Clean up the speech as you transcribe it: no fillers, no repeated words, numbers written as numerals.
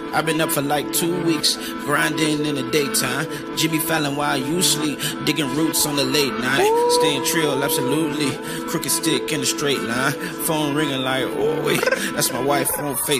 I've been up for like 2 weeks, grinding in the daytime. Jimmy Fallon while you sleep, digging roots on the late night. Staying trill, absolutely. Crooked stick in a straight line. Phone ringing like, oh wait, that's my wife on Facebook.